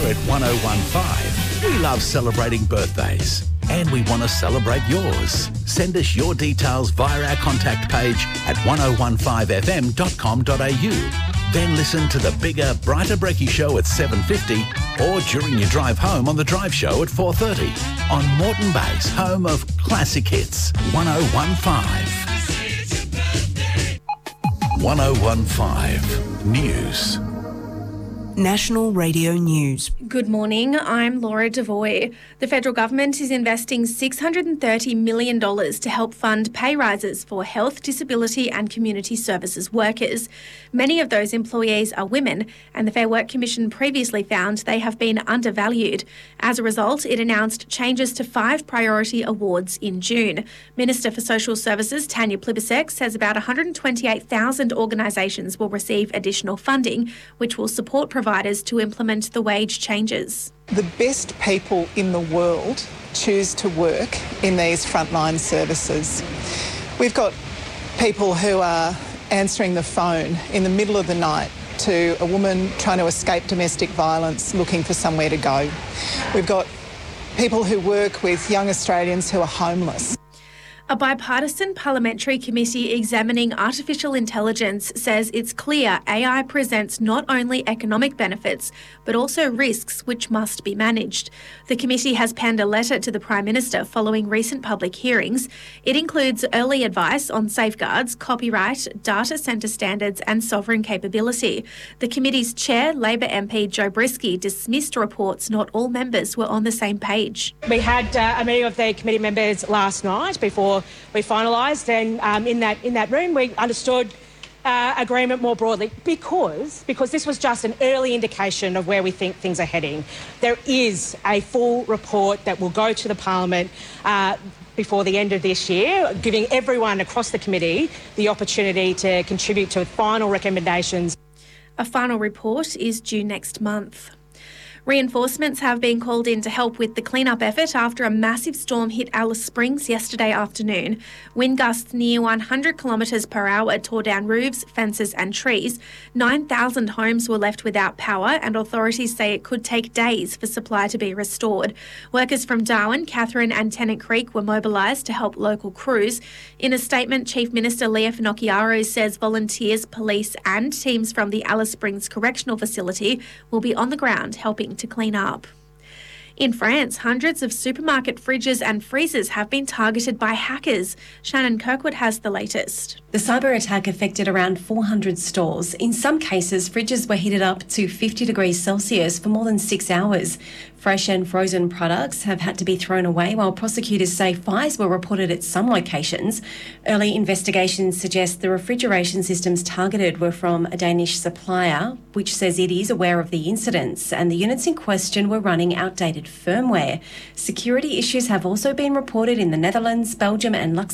at 1015, we love celebrating birthdays and we want to celebrate yours. Send us your details via our contact page at 1015fm.com.au. Then listen to the bigger, brighter Brekkie Show at 7:50 or during your drive home on the Drive Show at 4:30 on Moreton Bay's home of classic hits, 1015. 1015 News. National Radio News. Good morning, I'm Laura Devoy. The federal government is investing $630 million to help fund pay rises for health, disability and community services workers. Many of those employees are women, and the Fair Work Commission previously found they have been undervalued. As a result, it announced changes to 5 priority awards in June. Minister for Social Services Tanya Plibersek says about 128,000 organisations will receive additional funding, which will support providers to implement the wage changes. The best people in the world choose to work in these frontline services. We've got people who are answering the phone in the middle of the night to a woman trying to escape domestic violence, looking for somewhere to go. We've got people who work with young Australians who are homeless. A bipartisan parliamentary committee examining artificial intelligence says it's clear AI presents not only economic benefits, but also risks which must be managed. The committee has penned a letter to the Prime Minister following recent public hearings. It includes early advice on safeguards, copyright, data centre standards and sovereign capability. The committee's chair, Labor MP Joe Brisky, dismissed reports not all members were on the same page. We had a meeting of the committee members last night before we finalised, and in that room we understood agreement more broadly because this was just an early indication of where we think things are heading. There is a full report that will go to the Parliament before the end of this year, giving everyone across the committee the opportunity to contribute to final recommendations. A final report is due next month. Reinforcements have been called in to help with the clean-up effort after a massive storm hit Alice Springs yesterday afternoon. Wind gusts near 100 kilometres per hour tore down roofs, fences and trees. 9,000 homes were left without power, and authorities say it could take days for supply to be restored. Workers from Darwin, Katherine and Tennant Creek were mobilised to help local crews. In a statement, Chief Minister Leah Finocchiaro says volunteers, police and teams from the Alice Springs Correctional Facility will be on the ground helping to clean up. In France, hundreds of supermarket fridges and freezers have been targeted by hackers. Shannon Kirkwood has the latest. The cyber attack affected around 400 stores. In some cases, fridges were heated up to 50 degrees Celsius for more than 6 hours. Fresh and frozen products have had to be thrown away, while prosecutors say fires were reported at some locations. Early investigations suggest the refrigeration systems targeted were from a Danish supplier, which says it is aware of the incidents, and the units in question were running outdated firmware. Security issues have also been reported in the Netherlands, Belgium and Luxembourg.